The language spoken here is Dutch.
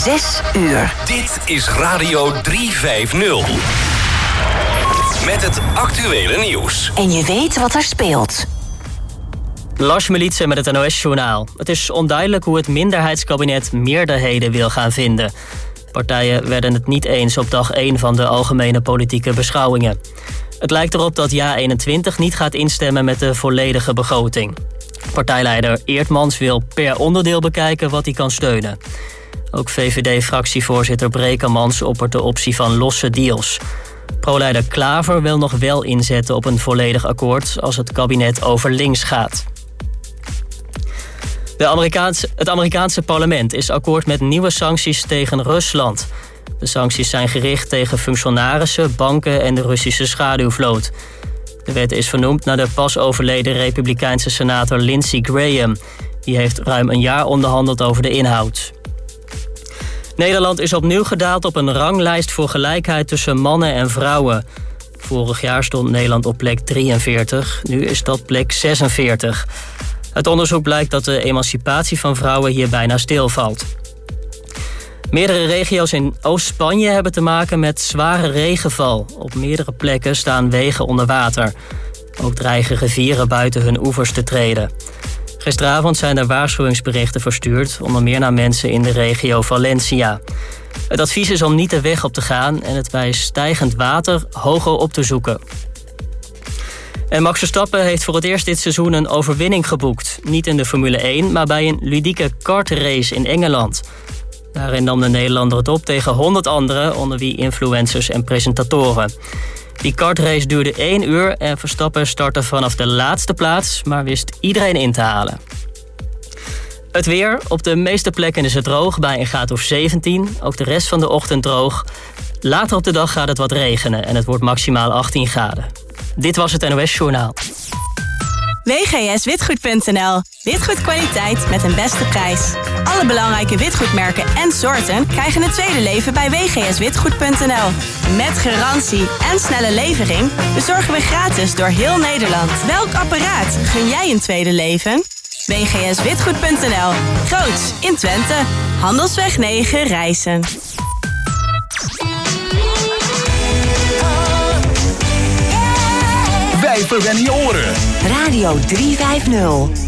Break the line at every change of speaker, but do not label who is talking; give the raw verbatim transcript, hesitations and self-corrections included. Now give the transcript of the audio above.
zes uur.
Dit is Radio driehonderdvijftig. Met het actuele nieuws.
En je weet wat er speelt.
Lars Militsen met het N O S-journaal. Het is onduidelijk hoe het minderheidskabinet meerderheden wil gaan vinden. Partijen werden het niet eens op dag één van de algemene politieke beschouwingen. Het lijkt erop dat Ja eenentwintig niet gaat instemmen met de volledige begroting. Partijleider Eertmans wil per onderdeel bekijken wat hij kan steunen. Ook V V D-fractievoorzitter Brekelmans oppert de optie van losse deals. Pro-leider Klaver wil nog wel inzetten op een volledig akkoord als het kabinet over links gaat. De Amerikaanse, het Amerikaanse parlement is akkoord met nieuwe sancties tegen Rusland. De sancties zijn gericht tegen functionarissen, banken en de Russische schaduwvloot. De wet is vernoemd naar de pas overleden Republikeinse senator Lindsey Graham. Die heeft ruim een jaar onderhandeld over de inhoud. Nederland is opnieuw gedaald op een ranglijst voor gelijkheid tussen mannen en vrouwen. Vorig jaar stond Nederland op plek drieënveertig, nu is dat plek zesenveertig. Uit onderzoek blijkt dat de emancipatie van vrouwen hier bijna stilvalt. Meerdere regio's in Oost-Spanje hebben te maken met zware regenval. Op meerdere plekken staan wegen onder water. Ook dreigen rivieren buiten hun oevers te treden. Gisteravond zijn er waarschuwingsberichten verstuurd, onder meer naar mensen in de regio Valencia. Het advies is om niet de weg op te gaan en het bij stijgend water hoger op te zoeken. En Max Verstappen heeft voor het eerst dit seizoen een overwinning geboekt. Niet in de Formule één, maar bij een ludieke kartrace in Engeland. Daarin nam de Nederlander het op tegen honderd anderen, onder wie influencers en presentatoren. Die kartrace duurde één uur en Verstappen startte vanaf de laatste plaats, maar wist iedereen in te halen. Het weer. Op de meeste plekken is het droog bij een graad of zeventien. Ook de rest van de ochtend droog. Later op de dag gaat het wat regenen en het wordt maximaal achttien graden. Dit was het N O S-journaal.
W G S Witgoed punt n l. Witgoed kwaliteit met een beste prijs. Alle belangrijke witgoedmerken en soorten krijgen een tweede leven bij W G S Witgoed punt n l. Met garantie en snelle levering bezorgen we gratis door heel Nederland. Welk apparaat gun jij een tweede leven? W G S Witgoed punt n l. Groots in Twente. Handelsweg negen Rijssen.
Wij verwennen je oren.
Radio driehonderdvijftig.